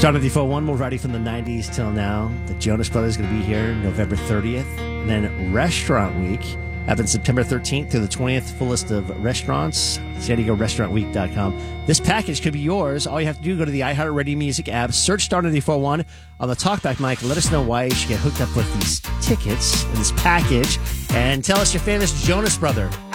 Start of the 401, we're ready from the 90s till now. The Jonas Brothers going to be here November 30th. And then Restaurant Week happens September 13th through the 20th. Full list of restaurants, San Diego Restaurantweek.com. This package could be yours. All you have to do, go to the iHeartRadio Music app, search Start of the 401 on the Talkback mic. Let us know why you should get hooked up with these tickets and this package. And tell us your famous Jonas Brother.